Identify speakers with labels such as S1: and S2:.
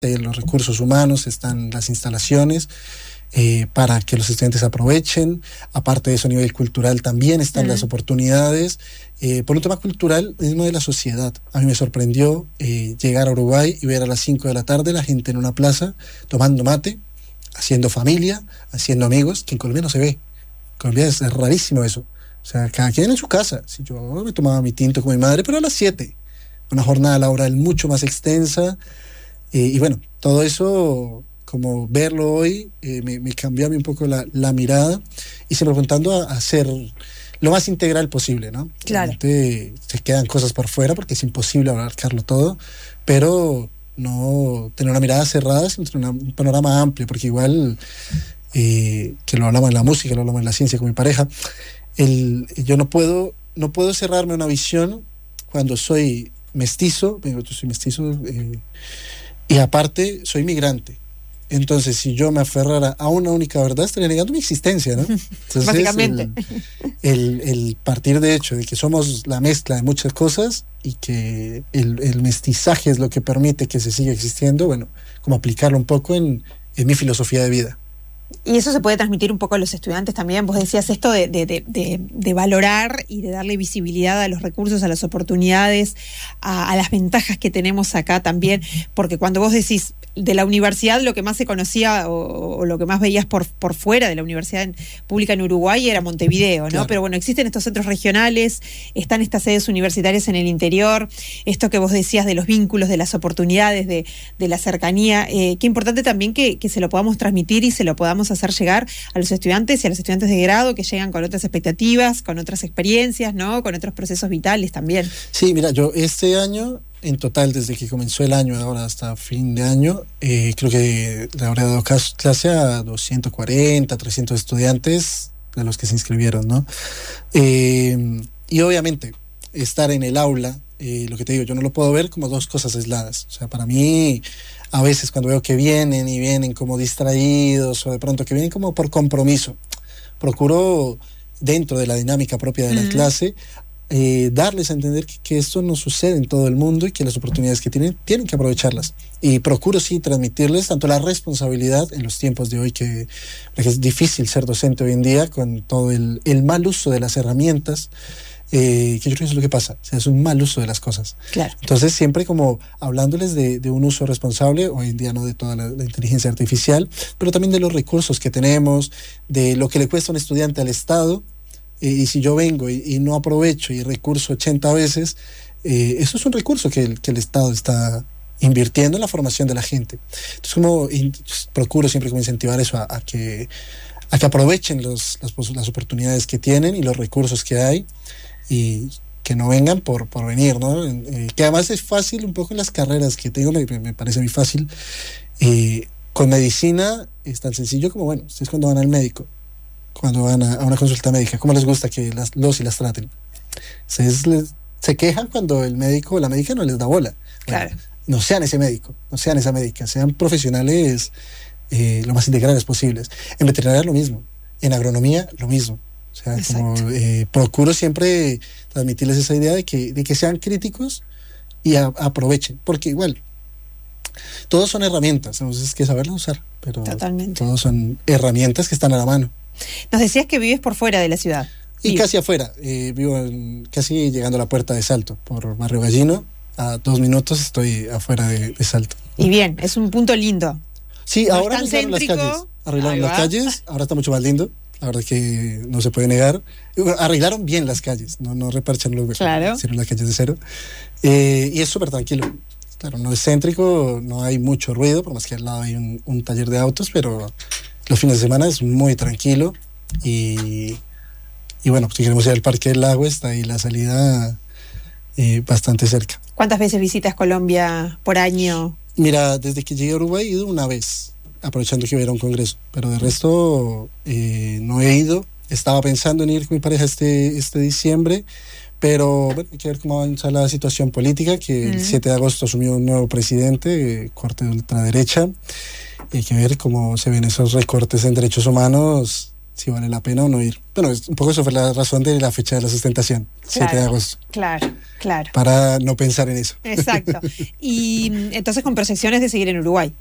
S1: los recursos humanos, están las instalaciones para que los estudiantes aprovechen. Aparte de eso, a nivel cultural también están las oportunidades. Por un tema cultural, mismo de la sociedad. A mí me sorprendió llegar a Uruguay y ver a las 5 de la tarde la gente en una plaza tomando mate, haciendo familia, haciendo amigos, que en Colombia no se ve. En Colombia es rarísimo eso. O sea, cada quien en su casa. Si yo me tomaba mi tinto con mi madre, pero a las 7. Una jornada laboral mucho más extensa. Y bueno, todo eso, como verlo hoy, me cambió a mí un poco la mirada y siempre apuntando a ser lo más integral posible, ¿no?
S2: Claro.
S1: Realmente se quedan cosas por fuera porque es imposible abarcarlo todo, pero no tener una mirada cerrada, sino tener un panorama amplio, porque igual, que lo hablamos en la música, lo hablamos en la ciencia con mi pareja, yo no puedo cerrarme una visión cuando soy mestizo, yo soy mestizo, y aparte soy migrante. Entonces, si yo me aferrara a una única verdad, estaría negando mi existencia, ¿no? Entonces,
S2: básicamente.
S1: El partir de hecho de que somos la mezcla de muchas cosas y que el mestizaje es lo que permite que se siga existiendo, bueno, como aplicarlo un poco en mi filosofía de vida.
S2: Y eso se puede transmitir un poco a los estudiantes también. Vos decías esto de valorar y de darle visibilidad a los recursos, a las oportunidades, a las ventajas que tenemos acá también, porque cuando vos decís de la universidad, lo que más se conocía o lo que más veías por fuera de la universidad pública en Uruguay era Montevideo, ¿no?
S1: Claro.
S2: Pero bueno, existen estos centros regionales, están estas sedes universitarias en el interior, esto que vos decías de los vínculos, de las oportunidades, de la cercanía, qué importante también que se lo podamos transmitir y se lo podamos hacer llegar a los estudiantes y a los estudiantes de grado que llegan con otras expectativas, con otras experiencias, ¿no? Con otros procesos vitales también.
S1: Sí, mira, yo este año, en total, desde que comenzó el año, ahora hasta fin de año, creo que le habré dado clase a 240, 300 estudiantes de los que se inscribieron, ¿no? Y obviamente, estar en el aula, lo que te digo, yo no lo puedo ver como dos cosas aisladas. O sea, para mí, a veces cuando veo que vienen como distraídos o de pronto que vienen como por compromiso, procuro, dentro de la dinámica propia de la clase, darles a entender que esto no sucede en todo el mundo y que las oportunidades que tienen que aprovecharlas. Y procuro sí transmitirles tanto la responsabilidad en los tiempos de hoy, que es difícil ser docente hoy en día con todo el mal uso de las herramientas, que yo creo que eso es lo que pasa, o sea, es un mal uso de las cosas.
S2: Claro.
S1: Entonces siempre como hablándoles de un uso responsable, hoy en día no de toda la inteligencia artificial, pero también de los recursos que tenemos, de lo que le cuesta a un estudiante al Estado, y si yo vengo y no aprovecho y recurso 80 veces, eso es un recurso que el Estado está invirtiendo en la formación de la gente. Entonces procuro siempre como incentivar eso a que aprovechen las oportunidades que tienen y los recursos que hay, y que no vengan por venir, ¿no? Que además es fácil un poco en las carreras que tengo, me parece muy fácil. Con medicina es tan sencillo como, bueno, ustedes cuando van al médico, cuando van a una consulta médica, ¿cómo les gusta que los y las traten? Se quejan cuando el médico o la médica no les da bola. Bueno,
S2: Claro.
S1: no sean ese médico, no sean esa médica, sean profesionales lo más integrales posibles. En veterinaria lo mismo, en agronomía lo mismo. O sea, como, procuro siempre transmitirles esa idea de que sean críticos y aprovechen, porque igual todos son herramientas, entonces hay que saberlas usar, pero
S2: Totalmente.
S1: todos son herramientas que están a la mano.
S2: Nos decías que vives por fuera de la ciudad.
S1: Y casi afuera, vivo casi llegando a la Puerta de Salto, por Barrio Gallino, a 2 minutos estoy afuera de Salto.
S2: Y bien, es un punto lindo.
S1: Sí,
S2: No
S1: ahora
S2: es tan
S1: arreglaron las calles, ahora está mucho más lindo, la verdad que no se puede negar. Arreglaron bien las calles, no reparchan luego,
S2: Claro.
S1: hicieron las calles de cero, y es súper tranquilo. Claro, no es céntrico, no hay mucho ruido, por más que al lado hay un taller de autos, pero los fines de semana es muy tranquilo. Y bueno, si queremos ir al Parque del Lago, está ahí la salida bastante cerca.
S2: ¿Cuántas veces visitas Colombia por año?
S1: Mira, desde que llegué a Uruguay he ido una vez, aprovechando que iba a ir a un congreso, pero de resto no he ido. Estaba pensando en ir con mi pareja este diciembre, pero bueno, hay que ver cómo avanza la situación política, que el 7 de agosto asumió un nuevo presidente, corte de ultraderecha, y hay que ver cómo se ven esos recortes en derechos humanos si vale la pena o no ir. Bueno, un poco eso fue la razón de la fecha de la sustentación, 7 de agosto.
S2: Claro.
S1: Para no pensar en eso.
S2: Exacto. Y entonces con proyecciones de seguir en Uruguay.